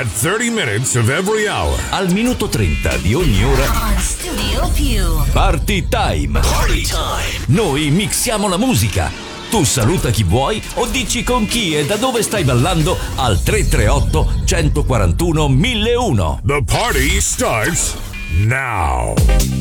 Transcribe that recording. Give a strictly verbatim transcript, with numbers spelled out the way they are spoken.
At thirty minutes of every hour. Al minuto trenta di ogni ora. On Studio Più. Party Time. Party Time. Noi mixiamo la musica. Tu saluta chi vuoi o dici con chi e da dove stai ballando al tre tre otto, uno quattro uno, mille uno. The party starts now.